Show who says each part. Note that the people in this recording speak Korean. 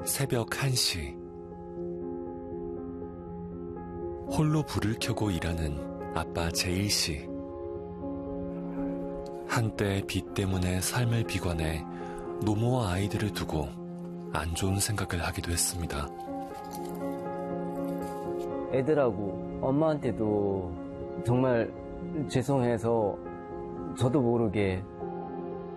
Speaker 1: 새벽 1시. 홀로 불을 켜고 일하는 아빠 제일 씨. 한때 빚 때문에 삶을 비관해 노모와 아이들을 두고 안 좋은 생각을 하기도 했습니다.
Speaker 2: 애들하고 엄마한테도 정말 죄송해서 저도 모르게